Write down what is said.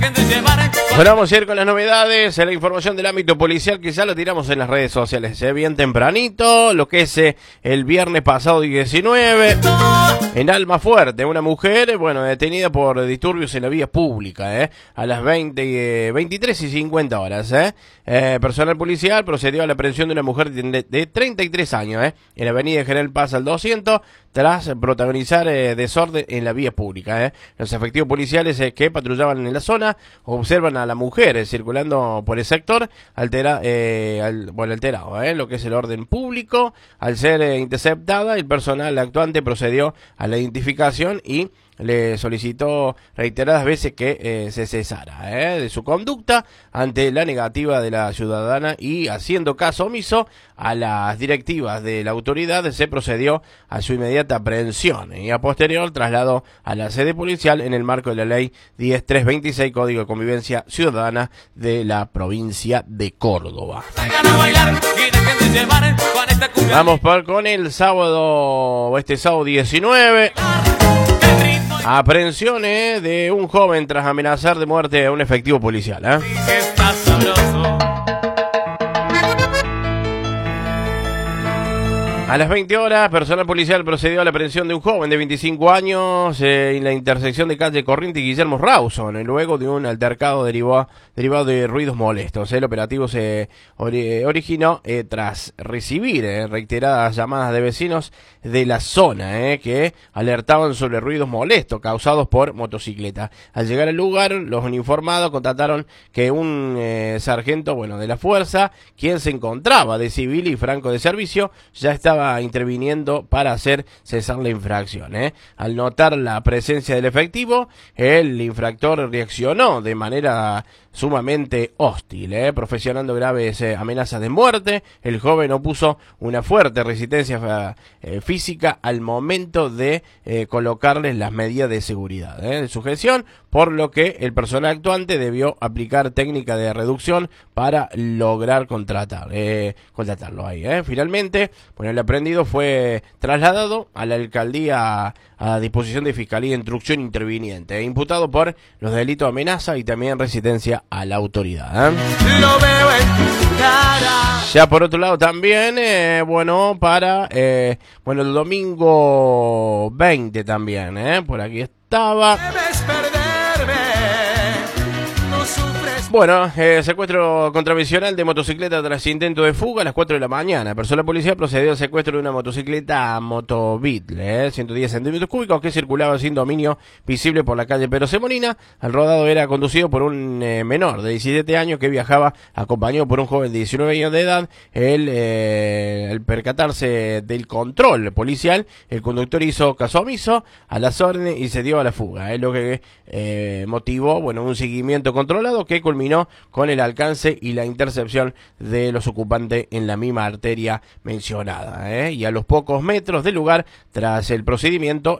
Bueno, vamos a ir con las novedades, la información del ámbito policial que ya lo tiramos en las redes sociales, bien tempranito, lo que es el viernes pasado 19, en Almafuerte, una mujer, bueno, detenida por disturbios en la vía pública, a las 23:50 horas, personal policial procedió a la aprehensión de una mujer de 33 años, en la avenida General Paz al 200, tras protagonizar desorden en la vía pública, Los efectivos policiales que patrullaban en la zona observan a la mujer circulando por el sector alterado, lo que es el orden público. Al ser interceptada, el personal actuante procedió a la identificación y le solicitó reiteradas veces que se cesara de su conducta ante la negativa de la ciudadana, y haciendo caso omiso a las directivas de la autoridad se procedió a su inmediata aprehensión y a posterior traslado a la sede policial en el marco de la ley 10326 Código de Convivencia Ciudadana de la provincia de Córdoba. Vamos con el sábado, este sábado 19. Aprehensiones de un joven tras amenazar de muerte a un efectivo policial. Está sabroso. A las 20 horas, personal policial procedió a la aprehensión de un joven de 25 años en la intersección de calle Corrientes y Guillermo Rawson, luego de un altercado derivado de ruidos molestos. El operativo se originó tras recibir reiteradas llamadas de vecinos de la zona que alertaban sobre ruidos molestos causados por motocicleta. Al llegar al lugar, los uniformados constataron que un sargento de la fuerza, quien se encontraba de civil y franco de servicio, ya estaba interviniendo para hacer cesar la infracción. Al notar la presencia del efectivo, el infractor reaccionó de manera sumamente hostil, profesionando graves amenazas de muerte. El joven opuso una fuerte resistencia física al momento de colocarles las medidas de seguridad de sujeción, por lo que el personal actuante debió aplicar técnica de reducción para lograr contratarlo ahí. Finalmente, el aprendido fue trasladado a la alcaldía a disposición de Fiscalía de Instrucción Interviniente, imputado por los delitos de amenaza y también resistencia a la autoridad. Lo veo en tu cara. Ya por otro lado también, el domingo 20 también, por aquí estaba. Secuestro contravencional de motocicleta tras intento de fuga a las 4 de la mañana. Personal policial procedió al secuestro de una motocicleta Motobeetle, 110 centímetros cúbicos, que circulaba sin dominio visible por la calle Pedro Semolina. El rodado era conducido por un menor de 17 años que viajaba acompañado por un joven de 19 años de edad. El percatarse del control policial, el conductor hizo caso omiso a las órdenes y se dio a la fuga, lo que motivó un seguimiento controlado que culminó con el alcance y la intercepción de los ocupantes en la misma arteria mencionada, y a los pocos metros del lugar, tras el procedimiento,